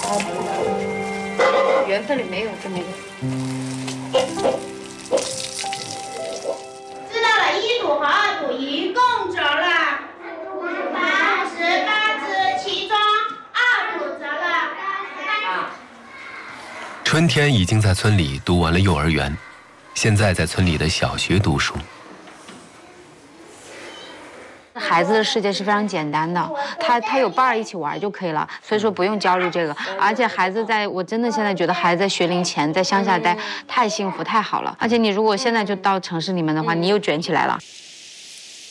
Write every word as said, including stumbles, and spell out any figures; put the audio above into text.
缘分里没有这么一个。 知道了，一组和二组一共折了八十八只，其中二组折了啊。 春天已经在村里读完了幼儿园，现在在村里的小学读书。 孩子的世界是非常简单的，他他有伴儿一起玩就可以了，所以说不用焦虑这个。而且孩子在，我真的现在觉得孩子在学龄前在乡下待太幸福太好了。而且你如果现在就到城市里面的话，你又卷起来了。